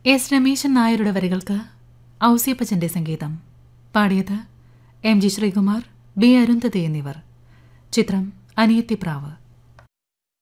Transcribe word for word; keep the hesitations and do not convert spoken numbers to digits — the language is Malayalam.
എസ് രമേശൻ നായരുടെ വരികൾക്ക് ഔസിയപ്പച്ചന്റെ സംഗീതം. പാടിയത് M G Sreekumar, B Arundhati എന്നിവർ. ചിത്രം അനിയത്തിപ്രാവ്.